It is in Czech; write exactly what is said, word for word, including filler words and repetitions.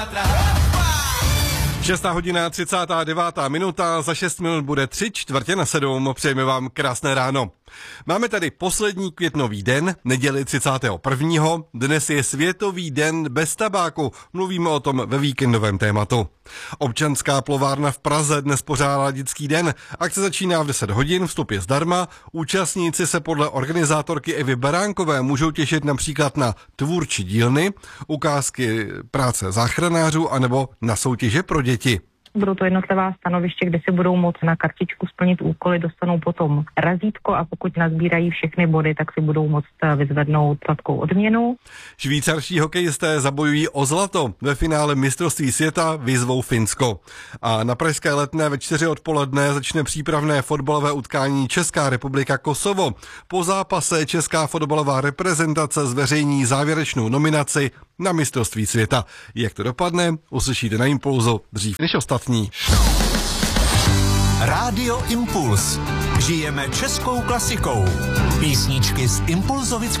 Šestá hodina, třicátá devátá minuta, za šest minut bude tři čtvrtě na sedm, přejeme vám krásné ráno. Máme tady poslední květnový den, neděli třicátého prvního Dnes je Světový den bez tabáku, mluvíme o tom ve víkendovém tématu. Občanská plovárna v Praze dnes pořádá dětský den, akce začíná v deset hodin, vstup je zdarma, účastníci se podle organizátorky Evy Beránkové můžou těšit například na tvůrčí dílny, ukázky práce záchranářů anebo na soutěže pro děti. Budou to jednotlivá stanoviště, kde si budou moct na kartičku splnit úkoly, dostanou potom razítko a pokud nazbírají všechny body, tak si budou moct vyzvednout sladkou odměnu. Švýcarští hokejisté zabojují o zlato. Ve finále mistrovství světa vyzvou Finsko. A na pražské Letné ve čtyři odpoledne začne přípravné fotbalové utkání Česká republika Kosovo. Po zápase česká fotbalová reprezentace zveřejní závěrečnou nominaci na mistrovství světa. Jak to dopadne, uslyšíte na Impulzu dřív než ostatní. Rádio Impuls. Žijeme českou klasikou. Písničky z Impulzovic